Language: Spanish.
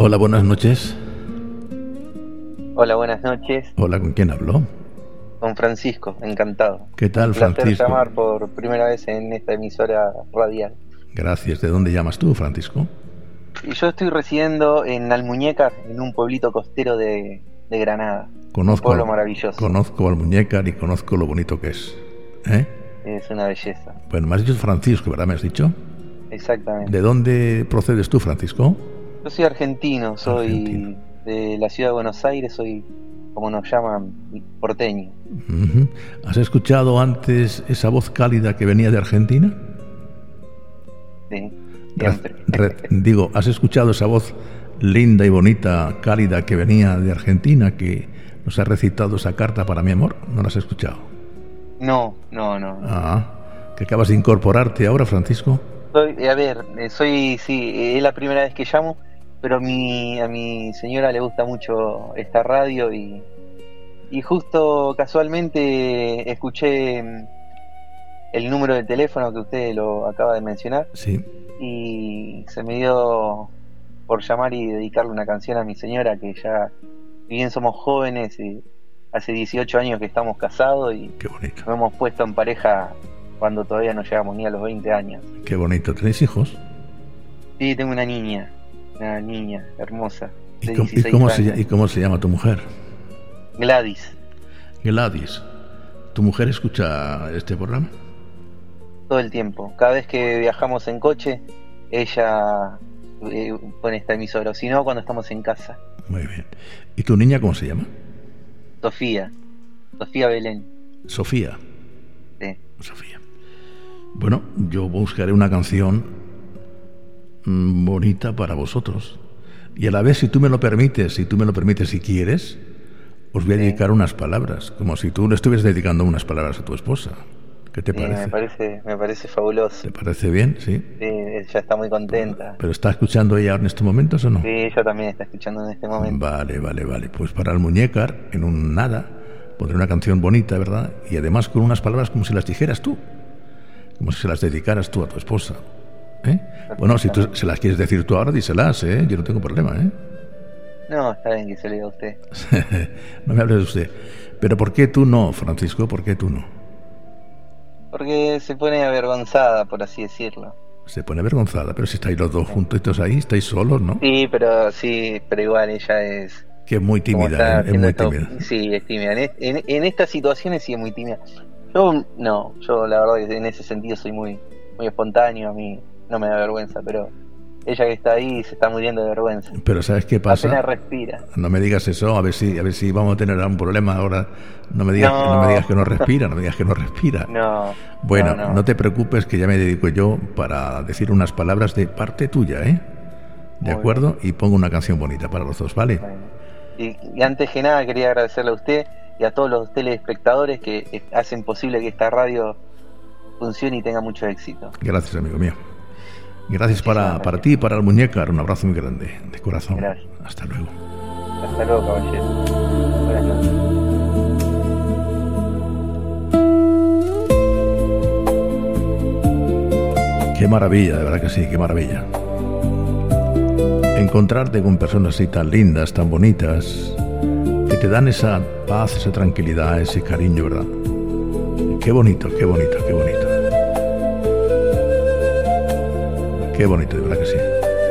Hola, buenas noches. Hola, buenas noches. Hola, ¿con quién hablo? Con Francisco, encantado. ¿Qué tal, Un placer Francisco? llamar por primera vez en esta emisora radial. Gracias. ¿De dónde llamas tú, Francisco? Y yo estoy residiendo en Almuñécar, en un pueblito costero de Granada. Un pueblo maravilloso. Conozco Almuñécar y conozco lo bonito que es. ¿Eh? Es una belleza. Bueno, me has dicho Francisco, ¿verdad? ¿Me has dicho? Exactamente. ¿De dónde procedes tú, Francisco? Yo soy argentino, soy de la ciudad de Buenos Aires, soy, como nos llaman, porteño. Uh-huh. ¿Has escuchado antes esa voz cálida que venía de Argentina? Sí, siempre. Digo, ¿has escuchado esa voz linda y bonita, cálida que venía de Argentina, que nos ha recitado esa carta para mi amor? ¿No la has escuchado? No. ¿Que acabas de incorporarte ahora, Francisco? Es la primera vez que llamo, pero a mi señora le gusta mucho esta radio y justo casualmente escuché el número de teléfono que usted lo acaba de mencionar. Sí. Y se me dio por llamar y dedicarle una canción a mi señora, que ya, si bien somos jóvenes, y hace 18 años que estamos casados y qué bonito. nos hemos puesto en pareja cuando todavía no llegamos ni a los 20 años. Qué bonito. ¿Tenéis hijos? Sí, tengo una niña hermosa. ¿Y cómo se llama tu mujer? Gladys. Gladys. ¿Tu mujer escucha este programa? Todo el tiempo. Cada vez que viajamos en coche, ella pone esta emisora. Si no, cuando estamos en casa. Muy bien. ¿Y tu niña cómo se llama? Sofía Belén. Sofía. Sí. Sofía. Bueno, yo buscaré una canción bonita para vosotros. Y a la vez, si tú me lo permites, si quieres, os voy a dedicar unas palabras, como si tú le estuvieras dedicando unas palabras a tu esposa. ¿Qué te parece? Me parece fabuloso. ¿Te parece bien? Sí. Sí, ella está muy contenta. ¿Pero está escuchando ella en estos momentos o no? Sí, ella también está escuchando en este momento. Vale. Pues para Almuñécar, en un nada, pondré una canción bonita, ¿verdad? Y además con unas palabras como si las dijeras tú, como si se las dedicaras tú a tu esposa. Bueno, si tú se las quieres decir tú ahora, díselas, yo no tengo problema, No, está bien que se le diga a usted. No me hables de usted. Pero ¿por qué tú no, Francisco? ¿Por qué tú no? Porque se pone avergonzada, por así decirlo. Se pone avergonzada, pero si estáis los dos juntitos ahí, estáis solos, ¿no? Sí, pero igual ella es... Que es muy tímida, es muy tímida. Sí, es tímida. En estas situaciones sí es muy tímida. Yo la verdad que en ese sentido soy muy espontáneo, a mí no me da vergüenza, pero ella que está ahí se está muriendo de vergüenza. Pero ¿sabes qué pasa? Apenas respira. No me digas eso, a ver si vamos a tener algún problema ahora. No me digas que no respira, No. Bueno, no te preocupes, que ya me dedico yo para decir unas palabras de parte tuya, ¿De acuerdo? Y pongo una canción bonita para los dos, ¿vale? Bueno. Y antes que nada quería agradecerle a usted y a todos los telespectadores que hacen posible que esta radio funcione y tenga mucho éxito. Gracias, amigo mío. Gracias para ti y para Almuñécar. Un abrazo muy grande, de corazón. Gracias. Hasta luego. Hasta luego, caballero. Buenas noches. Qué maravilla, de verdad que sí, qué maravilla. Encontrarte con personas así tan lindas, tan bonitas, que te dan esa paz, esa tranquilidad, ese cariño, ¿verdad? Qué bonito, qué bonito, qué bonito. Qué bonito, de verdad que sí.